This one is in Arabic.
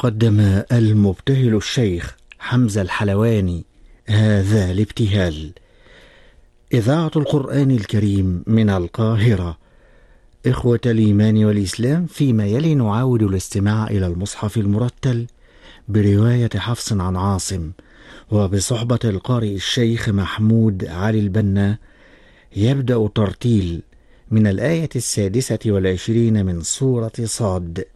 قدم المبتهل الشيخ حمزة الحلواني هذا الابتهال. إذاعة القرآن الكريم من القاهرة. إخوة الإيمان والإسلام، فيما يلي نعاود الاستماع إلى المصحف المرتل برواية حفص عن عاصم وبصحبة القارئ الشيخ محمود علي البنا. يبدأ ترتيل من الآية 26 من سورة صاد.